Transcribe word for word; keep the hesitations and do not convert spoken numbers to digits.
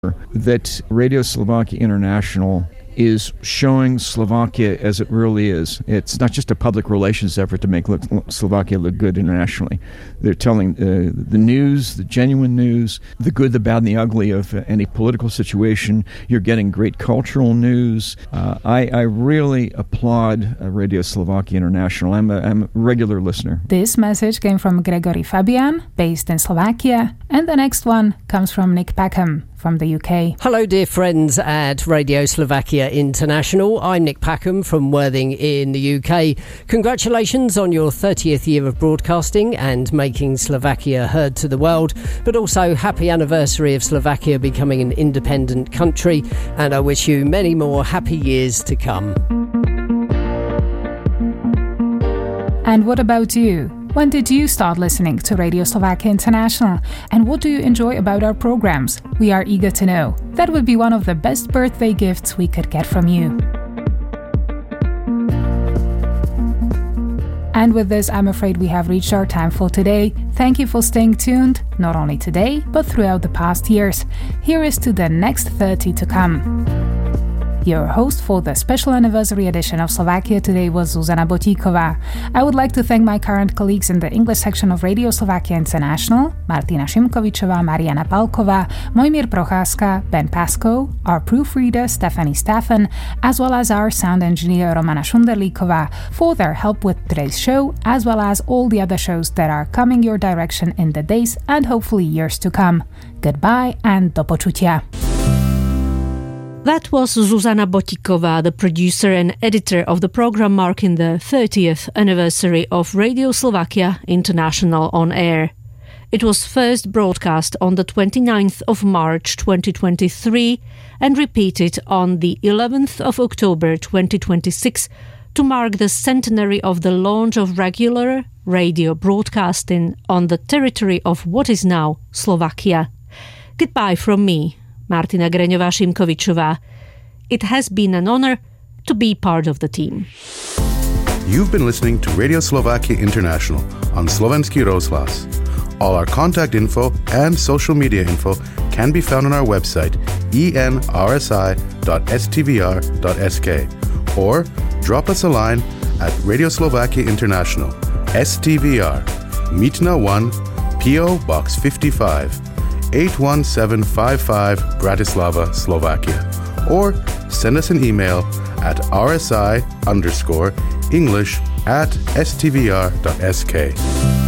that Radio Slovakia International is showing Slovakia as it really is. It's not just a public relations effort to make look, Slovakia look good internationally. They're telling uh, the news, the genuine news, the good, the bad, and the ugly of uh, any political situation. You're getting great cultural news. Uh, I, I really applaud uh, Radio Slovakia International. I'm a, I'm a regular listener. This message came from Gregory Fabian, based in Slovakia, and the next one comes from Nick Packham from the U K. Hello, dear friends at Radio Slovakia International. I'm Nick Packham from Worthing in the U K. Congratulations on your thirtieth year of broadcasting and making Slovakia heard to the world, but also happy anniversary of Slovakia becoming an independent country, and I wish you many more happy years to come. And what about you? When did you start listening to Radio Slovakia International? And what do you enjoy about our programs? We are eager to know. That would be one of the best birthday gifts we could get from you. And with this, I'm afraid we have reached our time for today. Thank you for staying tuned, not only today, but throughout the past years. Here is to the next thirty to come. Your host for the special anniversary edition of Slovakia Today was Zuzana Botíková. I would like to thank my current colleagues in the English section of Radio Slovakia International, Martina Šimkovičová, Mariana Palková, Mojmír Procházka, Ben Pascoe, our proofreader Stephanie Staffen, as well as our sound engineer Romana Šunderlíková for their help with today's show, as well as all the other shows that are coming your direction in the days and hopefully years to come. Goodbye and do počutia. That was Zuzana Botíková, the producer and editor of the program marking the thirtieth anniversary of Radio Slovakia International on air. It was first broadcast on the twenty-ninth of March twenty twenty-three and repeated on the eleventh of October twenty twenty-six to mark the centenary of the launch of regular radio broadcasting on the territory of what is now Slovakia. Goodbye from me, Martina Greňová-Šimkovičová. It has been an honor to be part of the team. You've been listening to Radio Slovakia International on Slovenský rozhlas. All our contact info and social media info can be found on our website e n r s i dot s t v r dot s k or drop us a line at Radio Slovakia International, S T V R, Mítna one, P O Box fifty-five, eight one seven five five, Bratislava, Slovakia. Or send us an email at rsi underscore English at s t v r dot s k.